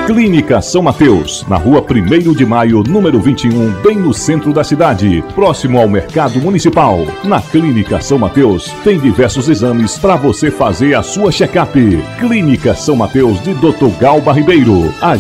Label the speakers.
Speaker 1: Clínica São Mateus, na rua 1º de Maio, número 21, bem no centro da cidade, próximo ao Mercado Municipal. Na Clínica São Mateus, tem diversos exames para você fazer a sua check-up. Clínica São Mateus de Dr. Galba Ribeiro.